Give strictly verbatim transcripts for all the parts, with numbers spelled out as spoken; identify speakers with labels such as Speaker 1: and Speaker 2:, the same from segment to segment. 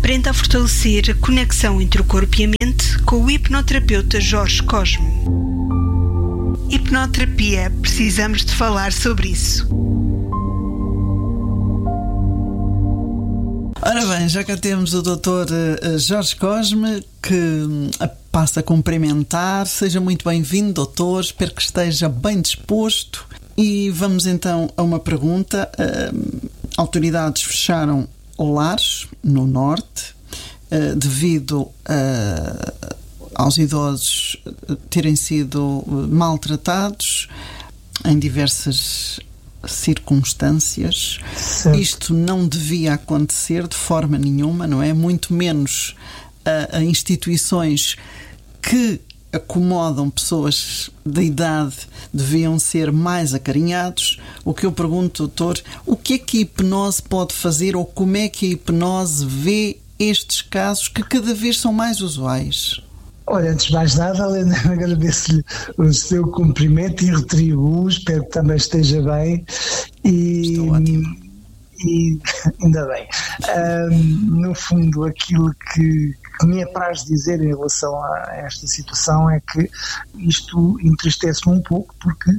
Speaker 1: Aprenda a fortalecer a conexão entre o corpo e a mente com o hipnoterapeuta Jorge Cosme. Hipnoterapia, precisamos de falar sobre isso.
Speaker 2: Ora bem, já cá temos o doutor Jorge Cosme, que passa a cumprimentar. Seja muito bem-vindo, doutor. Espero que esteja bem disposto. E vamos então a uma pergunta. Uh, autoridades fecharam lares no norte uh, devido uh, aos idosos terem sido maltratados em diversas circunstâncias. Certo. Isto não devia acontecer de forma nenhuma, não é? Muito menos a, a instituições que acomodam pessoas de idade deviam ser mais acarinhados. O que eu pergunto, doutor, o que é que a hipnose pode fazer, ou como é que a hipnose vê estes casos que cada vez são mais usuais?
Speaker 3: Olha, antes de mais nada, Helena, agradeço-lhe o seu cumprimento e retribuo, espero que também esteja bem. E,
Speaker 2: Estou ótimo.
Speaker 3: E ainda bem. Um, no fundo, aquilo que, que me apraz dizer em relação a esta situação é que isto entristece-me um pouco, porque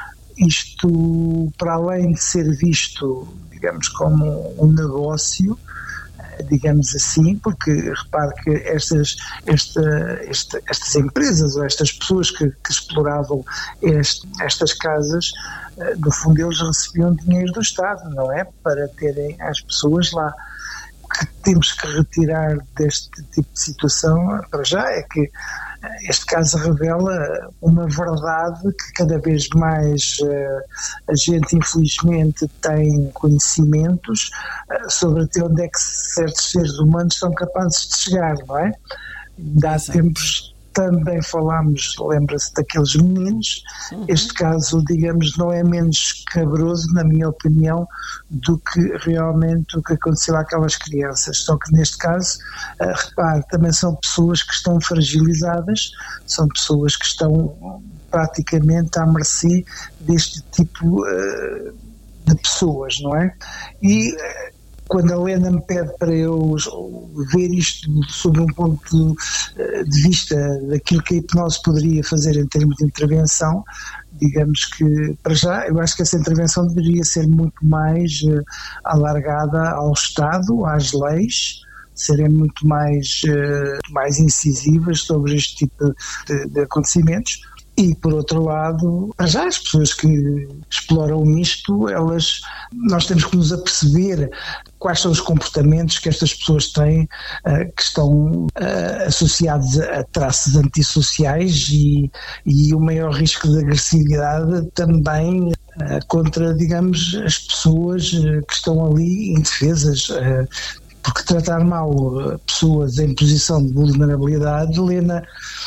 Speaker 3: isto, para além de ser visto, digamos, como um negócio, digamos assim, porque repare que estas, esta, esta, estas empresas ou estas pessoas que, que exploravam este, estas casas, no fundo eles recebiam dinheiro do Estado, não é? Para terem as pessoas lá. O que temos que retirar deste tipo de situação, para já, é que este caso revela uma verdade que cada vez mais uh, a gente, infelizmente, tem conhecimentos uh, sobre até onde é que certos seres humanos são capazes de chegar, não é? Há tempos também falámos, lembra-se daqueles meninos. Uhum. Este caso, digamos, não é menos cabroso, na minha opinião, do que realmente o que aconteceu àquelas crianças. Só que neste caso, uh, repare, também são pessoas que estão fragilizadas, são pessoas que estão praticamente à mercê deste tipo uh, de pessoas, não é? E uh, quando a Helena me pede para eu ver isto sob um ponto de vista daquilo que a hipnose poderia fazer em termos de intervenção, digamos que, para já, eu acho que essa intervenção deveria ser muito mais uh, alargada ao Estado, às leis, serem muito mais, uh, mais incisivas sobre este tipo de, de acontecimentos. E, por outro lado, para já as pessoas que exploram isto, elas, nós temos que nos aperceber quais são os comportamentos que estas pessoas têm, uh, que estão uh, associados a traços antissociais e, e o maior risco de agressividade também uh, contra, digamos, as pessoas uh, que estão ali indefesas. Uh, Porque tratar mal pessoas em posição de vulnerabilidade, Helena,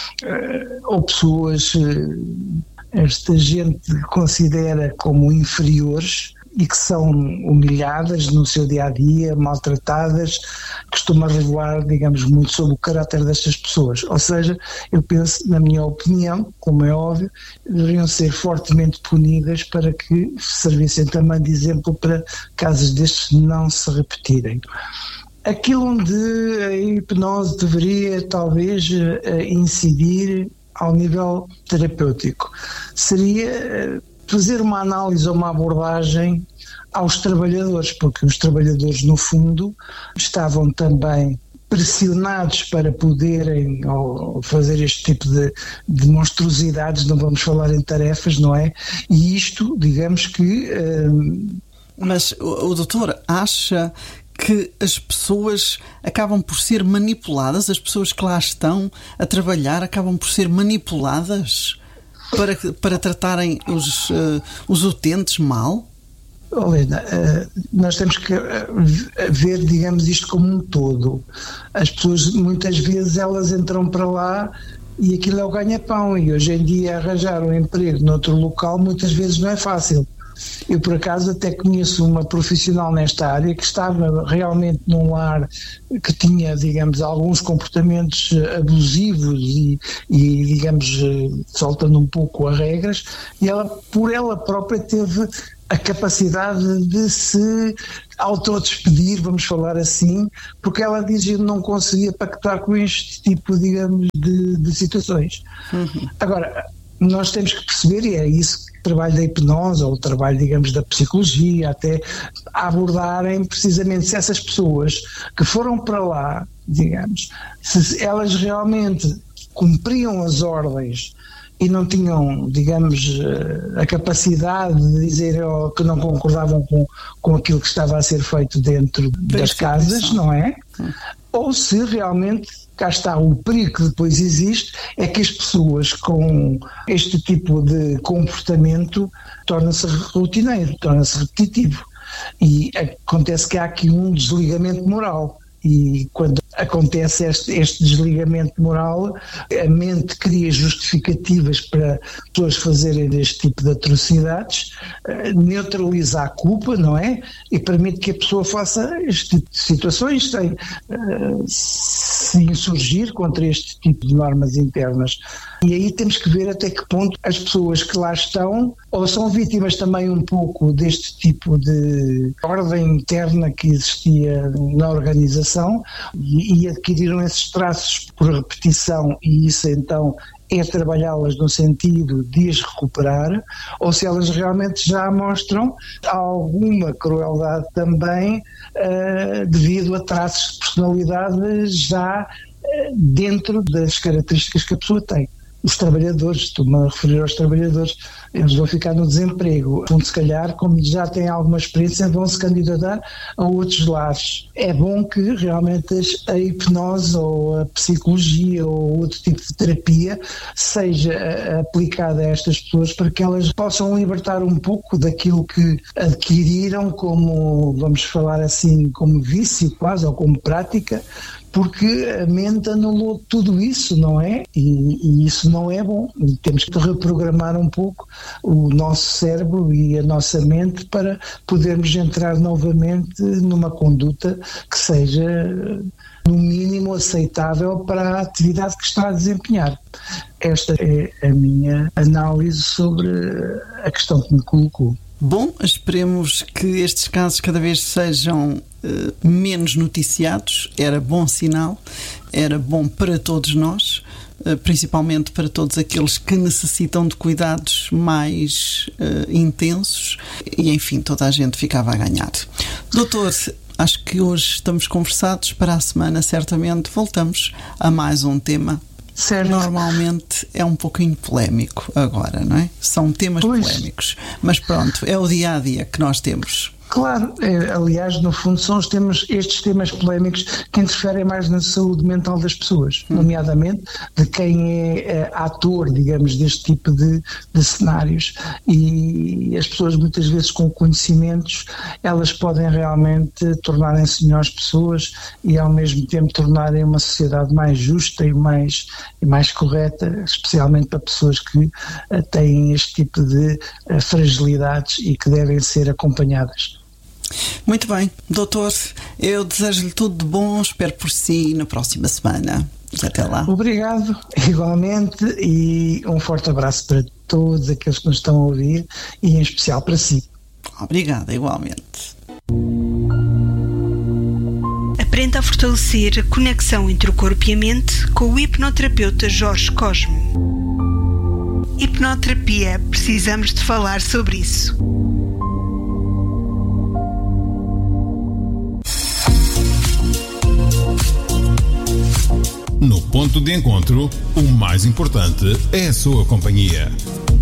Speaker 3: ou pessoas, esta gente considera como inferiores e que são humilhadas no seu dia-a-dia, maltratadas, costuma revelar, digamos, muito sobre o caráter destas pessoas. Ou seja, eu penso, na minha opinião, como é óbvio, deveriam ser fortemente punidas para que servissem também de exemplo para casos destes não se repetirem. Aquilo onde a hipnose deveria talvez incidir ao nível terapêutico seria fazer uma análise ou uma abordagem aos trabalhadores, porque os trabalhadores, no fundo, estavam também pressionados para poderem ou fazer este tipo de, de monstruosidades, não vamos falar em tarefas, não é? E isto, digamos que... Hum...
Speaker 2: Mas o, o doutor acha que as pessoas acabam por ser manipuladas, as pessoas que lá estão a trabalhar acabam por ser manipuladas para, para tratarem os, uh, os utentes mal?
Speaker 3: Helena, uh, nós temos que uh, ver, digamos, isto como um todo. As pessoas, muitas vezes, elas entram para lá e aquilo é o ganha-pão, e hoje em dia arranjar um emprego noutro local muitas vezes não é fácil. Eu, por acaso, até conheço uma profissional nesta área que estava realmente num lar que tinha, digamos, alguns comportamentos abusivos e, e digamos, soltando um pouco as regras, e ela, por ela própria, teve a capacidade de se autodespedir, vamos falar assim, porque ela diz que não conseguia pactar com este tipo, digamos, de, de situações. Uhum. Agora, nós temos que perceber, e é isso que o trabalho da hipnose, ou o trabalho, digamos, da psicologia, até abordarem precisamente se essas pessoas que foram para lá, digamos, se elas realmente cumpriam as ordens e não tinham, digamos, a capacidade de dizer que não concordavam com, com aquilo que estava a ser feito dentro das casas, não é? Ou se realmente, cá está o perigo que depois existe, é que as pessoas com este tipo de comportamento tornam-se rotineiro, tornam-se repetitivo. E acontece que há aqui um desligamento moral. E quando acontece este, este desligamento moral, a mente cria justificativas para pessoas fazerem este tipo de atrocidades, neutraliza a culpa, não é? E permite que a pessoa faça este tipo de situações sem uh, se insurgir contra este tipo de normas internas. E aí temos que ver até que ponto as pessoas que lá estão ou são vítimas também um pouco deste tipo de ordem interna que existia na organização e, e adquiriram esses traços por repetição, e isso então é trabalhá-las no sentido de as recuperar, ou se elas realmente já mostram alguma crueldade também uh, devido a traços de personalidade já uh, dentro das características que a pessoa tem. Os trabalhadores, estou-me a referir aos trabalhadores, eles vão ficar no desemprego. Então, se calhar, como já têm alguma experiência, vão se candidatar a outros lares. É bom que realmente a hipnose ou a psicologia ou outro tipo de terapia seja aplicada a estas pessoas para que elas possam libertar um pouco daquilo que adquiriram como, vamos falar assim, como vício quase, ou como prática, porque a mente anulou tudo isso, não é? E, e isso não é bom. E temos que reprogramar um pouco o nosso cérebro e a nossa mente para podermos entrar novamente numa conduta que seja, no mínimo, aceitável para a atividade que está a desempenhar. Esta é a minha análise sobre a questão que me colocou.
Speaker 2: Bom, esperemos que estes casos cada vez sejam uh, menos noticiados. Era bom sinal, era bom para todos nós, uh, principalmente para todos aqueles que necessitam de cuidados mais uh, intensos, e enfim, toda a gente ficava a ganhar. Doutor, acho que hoje estamos conversados. Para a semana certamente voltamos a mais um tema.
Speaker 3: Certo.
Speaker 2: Normalmente é um pouquinho polémico agora, não é? São temas pois. polémicos, mas pronto, é o dia-a-dia que nós temos.
Speaker 3: Claro, é, aliás, no fundo são os temas, estes temas polémicos que interferem mais na saúde mental das pessoas, hum. nomeadamente de quem é, é ator, digamos, deste tipo de, de cenários, e as pessoas muitas vezes com conhecimentos, elas podem realmente tornarem-se melhores pessoas e ao mesmo tempo tornarem uma sociedade mais justa e mais, e mais correta, especialmente para pessoas que uh, têm este tipo de uh, fragilidades e que devem ser acompanhadas.
Speaker 2: Muito bem, doutor, eu desejo-lhe tudo de bom, espero por si na próxima semana. Até lá.
Speaker 3: Obrigado, igualmente, e um forte abraço para todos aqueles que nos estão a ouvir e em especial para si.
Speaker 2: Obrigada, igualmente.
Speaker 1: Aprenda a fortalecer a conexão entre o corpo e a mente com o hipnoterapeuta Jorge Cosme. Hipnoterapia, precisamos de falar sobre isso.
Speaker 4: No ponto de encontro, o mais importante é a sua companhia.